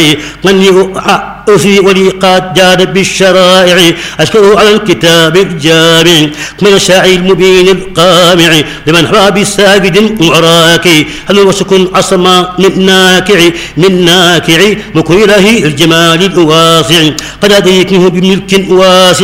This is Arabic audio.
من أوفي ولي قد جاد بالشرائع أشكره على الكتاب الجامع من الشاعر المبين القامع لمن حوى بالساجد معراكي هل وسكن عصما من ناكع مكره الجمال الواسع قد أديكه بملك واسع